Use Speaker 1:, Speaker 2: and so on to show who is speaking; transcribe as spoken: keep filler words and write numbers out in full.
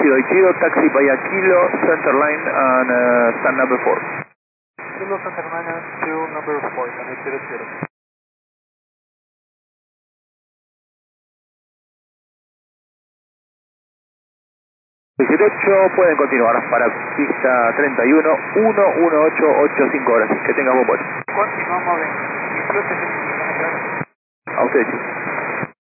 Speaker 1: Kilo Ichido, taxi via Kilo, center line and uh, stand number four.
Speaker 2: Kilo center line to number four, number zero zero.
Speaker 1: diecisiete ocho, pueden continuar para pista treinta y uno, uno uno ocho ocho cinco horas. Que tengan buen vuelo.
Speaker 2: Continuamos bien.
Speaker 1: A ustedes.